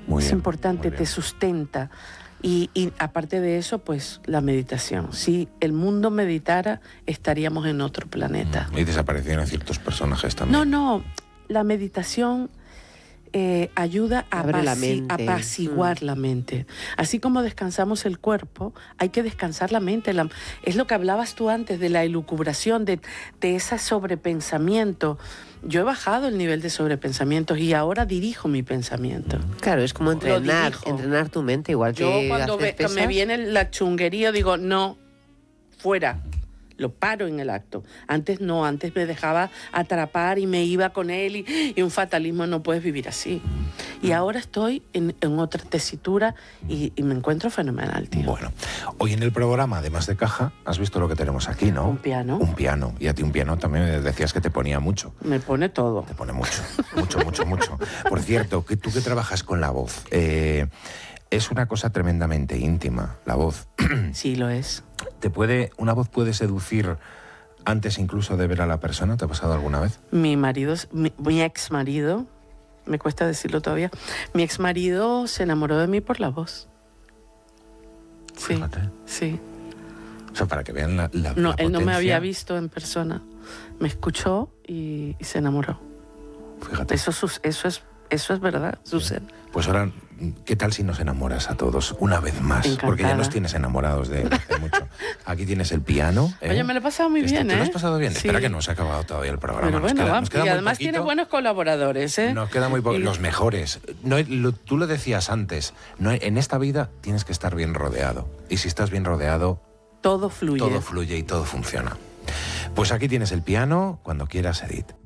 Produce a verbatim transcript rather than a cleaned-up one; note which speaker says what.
Speaker 1: Muy
Speaker 2: es
Speaker 1: bien,
Speaker 2: importante,
Speaker 1: muy
Speaker 2: te
Speaker 1: bien.
Speaker 2: sustenta. Y, y aparte de eso, pues la meditación. Si el mundo meditara, estaríamos en otro planeta.
Speaker 1: Y desaparecieron ciertos personajes también.
Speaker 2: No, no, la meditación eh, ayuda a
Speaker 3: Abre la
Speaker 2: apaciguar
Speaker 3: mente.
Speaker 2: apaciguar
Speaker 3: Mm.
Speaker 2: la mente. Así como descansamos el cuerpo, hay que descansar la mente. La, es lo que hablabas tú antes de la elucubración, de, de ese sobrepensamiento. Yo he bajado el nivel de sobrepensamientos y ahora dirijo mi pensamiento.
Speaker 3: Claro, es como
Speaker 2: Lo
Speaker 3: entrenar,
Speaker 2: dirijo.
Speaker 3: entrenar tu mente, igual
Speaker 2: Yo
Speaker 3: que
Speaker 2: cuando
Speaker 3: haces
Speaker 2: ve,
Speaker 3: pesas.
Speaker 2: me viene la chunguería, digo, no, fuera. Lo paro en el acto. Antes no, antes me dejaba atrapar y me iba con él y, y un fatalismo, no puedes vivir así. Y ahora estoy en, en otra tesitura y, y me encuentro fenomenal, tío.
Speaker 1: Bueno, hoy en el programa, además de caja, has visto lo que tenemos aquí, ¿no?
Speaker 2: Un piano.
Speaker 1: Un piano. Y a ti un piano también me decías que te ponía mucho.
Speaker 2: Me pone todo.
Speaker 1: Te pone mucho, mucho, mucho, mucho. Por cierto, que tú que trabajas con la voz, eh, es una cosa tremendamente íntima, la voz.
Speaker 2: Sí, lo es.
Speaker 1: ¿Te puede, una voz puede seducir antes incluso de ver a la persona? ¿Te ha pasado alguna vez?
Speaker 2: Mi marido, mi, mi ex marido, me cuesta decirlo todavía, mi ex marido se enamoró de mí por la voz. Sí,
Speaker 1: Fíjate.
Speaker 2: sí.
Speaker 1: O sea, para que vean la, la
Speaker 2: No,
Speaker 1: la
Speaker 2: él no me
Speaker 1: potencia.
Speaker 2: había visto en persona. Me escuchó y, y se enamoró.
Speaker 1: Fíjate.
Speaker 2: Eso, sus- eso, es, eso es verdad, sucede.
Speaker 1: Pues ahora, ¿qué tal si nos enamoras a todos una vez más?
Speaker 2: Encantada.
Speaker 1: Porque ya nos tienes enamorados de, de mucho. Aquí tienes el piano. ¿eh?
Speaker 2: Oye, me lo he pasado muy
Speaker 1: Esto,
Speaker 2: bien,
Speaker 1: ¿te
Speaker 2: ¿eh?
Speaker 1: lo has pasado bien?
Speaker 2: Sí.
Speaker 1: Espera que no se ha acabado todavía el programa.
Speaker 2: Pero
Speaker 1: Nos
Speaker 2: bueno,
Speaker 1: queda-
Speaker 2: va,
Speaker 1: nos queda
Speaker 2: y
Speaker 1: muy
Speaker 2: además
Speaker 1: poquito.
Speaker 2: tiene buenos colaboradores, ¿eh?
Speaker 1: Nos queda muy poco.
Speaker 2: Y-
Speaker 1: Los mejores. No, lo- tú lo decías antes. No, en esta vida tienes que estar bien rodeado. Y si estás bien rodeado,
Speaker 2: Todo fluye.
Speaker 1: todo fluye y todo funciona. Pues aquí tienes el piano, cuando quieras, Edith.